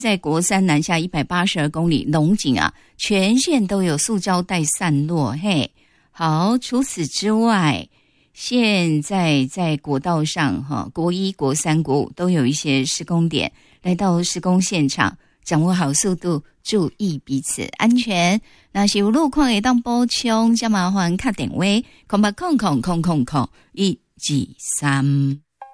在国三南下182公里龙井啊，全线都有塑胶袋散落。嘿，好，除此之外，现在在国道上国一、国三、国五都有一些施工点，来到施工现场，掌握好速度，注意彼此安全。那是有路况会当补充，加麻烦打电话，0800000123。